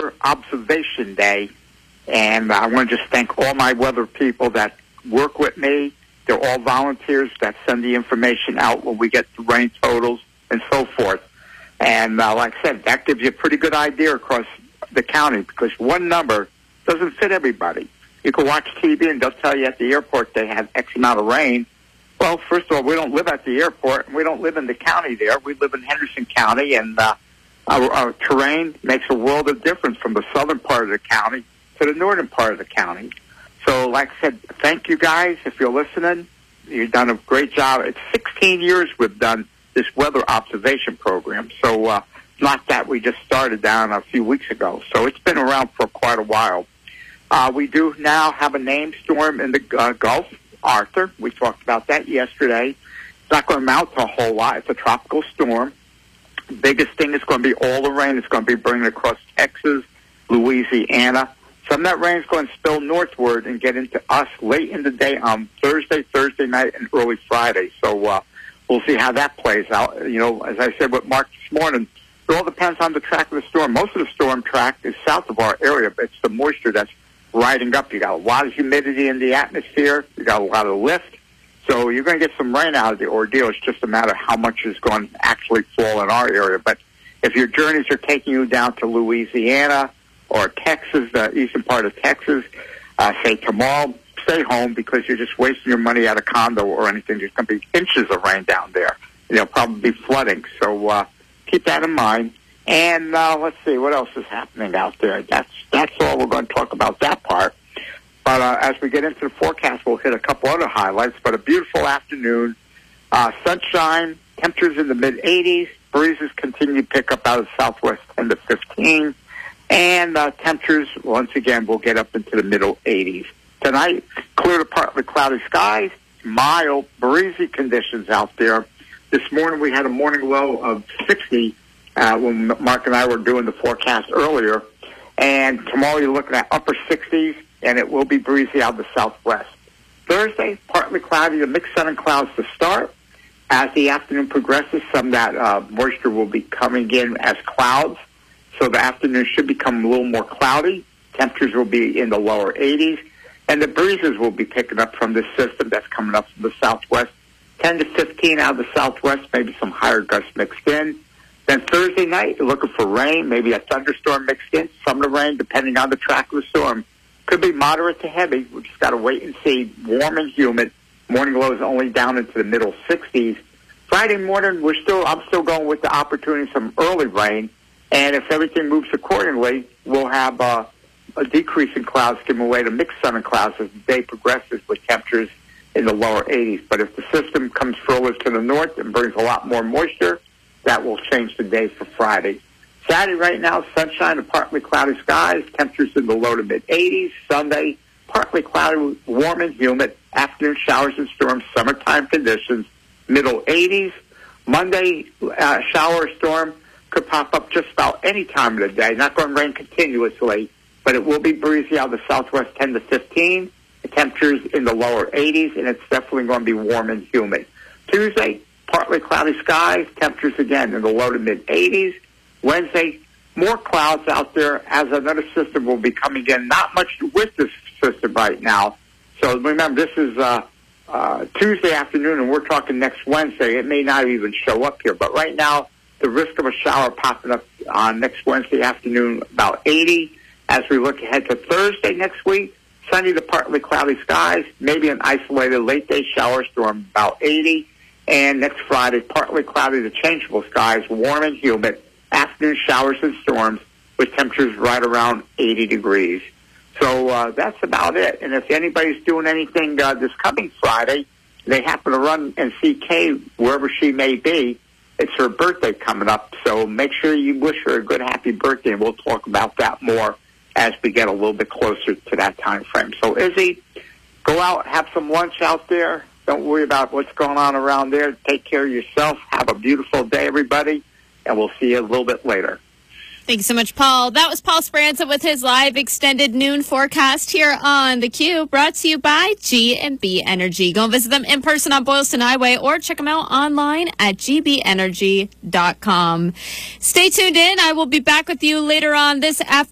Weather Observation Day, and I want to just thank all my weather people that work with me. They're all volunteers that send the information out when we get the rain totals and so forth. And like I said, that gives you a pretty good idea across the county because one number doesn't fit everybody. You can watch TV and they'll tell you at the airport they have X amount of rain. Well, first of all, we don't live at the airport, and we don't live in the county there. We live in Henderson County, and our terrain makes a world of difference from the southern part of the county to the northern part of the county. So, like I said, thank you guys if you're listening. You've done a great job. It's 16 years we've done this weather observation program. So, not that we just started down a few weeks ago. So it's been around for quite a while. We do now have a named storm in the Gulf, Arthur. We talked about that yesterday. It's not going to amount to a whole lot. It's a tropical storm. The biggest thing is going to be all the rain. It's going to be bringing across Texas, Louisiana. Some of that rain is going to spill northward and get into us late in the day on Thursday night, and early Friday. So we'll see how that plays out. You know, as I said with Mark this morning, it all depends on the track of the storm. Most of the storm track is south of our area, but it's the moisture that's riding up. You got a lot of humidity in the atmosphere. You got a lot of lift. So you're going to get some rain out of the ordeal. It's just a matter of how much is going to actually fall in our area. But if your journeys are taking you down to Louisiana or Texas, the eastern part of Texas, say tomorrow, stay home because you're just wasting your money at a condo or anything. There's going to be inches of rain down there. There'll probably be flooding. So keep that in mind. And let's see, what else is happening out there? That's all we're going to talk about that part. But as we get into the forecast, we'll hit a couple other highlights. But a beautiful afternoon, sunshine, temperatures in the mid-80s, breezes continue to pick up out of the southwest 10 to 15, and temperatures, once again, will get up into the middle 80s. Tonight, clear to partly cloudy skies, mild, breezy conditions out there. This morning we had a morning low of 60 when Mark and I were doing the forecast earlier. And tomorrow you're looking at upper 60s, and it will be breezy out of the southwest. Thursday, partly cloudy, a mixed sun and clouds to start. As the afternoon progresses, some of that moisture will be coming in as clouds. So the afternoon should become a little more cloudy. Temperatures will be in the lower 80s. And the breezes will be picking up from this system that's coming up from the southwest. 10 to 15 out of the southwest, maybe some higher gusts mixed in. Then Thursday night, you're looking for rain, maybe a thunderstorm mixed in. Some of the rain, depending on the track of the storm, could be moderate to heavy. We just got to wait and see. Warm and humid. Morning lows only down into the middle 60s. Friday morning, I'm still going with the opportunity of some early rain. And if everything moves accordingly, we'll have a decrease in clouds giving way to mixed sun and clouds as the day progresses with temperatures in the lower 80s. But if the system comes further to the north and brings a lot more moisture, that will change the day for Friday. Saturday right now, sunshine and partly cloudy skies, temperatures in the low to mid-80s. Sunday, partly cloudy, warm and humid, afternoon showers and storms, summertime conditions, middle 80s. Monday, shower or storm could pop up just about any time of the day. Not going to rain continuously, but it will be breezy out of the southwest 10 to 15. The temperatures in the lower 80s, and it's definitely going to be warm and humid. Tuesday, partly cloudy skies, temperatures again in the low to mid-80s. Wednesday, more clouds out there as another system will be coming in. Not much with this system right now. So remember, this is Tuesday afternoon, and we're talking next Wednesday. It may not even show up here. But right now, the risk of a shower popping up on next Wednesday afternoon, about 80. As we look ahead to Thursday next week, sunny to partly cloudy skies, maybe an isolated late-day shower storm, about 80. And next Friday, partly cloudy to changeable skies, warm and humid, afternoon showers and storms with temperatures right around 80 degrees. So that's about it. And if anybody's doing anything this coming Friday, they happen to run and see Kay wherever she may be, it's her birthday coming up. So make sure you wish her a good, happy birthday, and we'll talk about that more as we get a little bit closer to that time frame. So, Izzy, go out, have some lunch out there. Don't worry about what's going on around there. Take care of yourself. Have a beautiful day, everybody, and we'll see you a little bit later. Thank you so much, Paul. That was Paul Speranza with his live extended noon forecast here on theCUBE, brought to you by G&B Energy. Go and visit them in person on Boylston Highway or check them out online at gbenergy.com. Stay tuned in. I will be back with you later on this afternoon.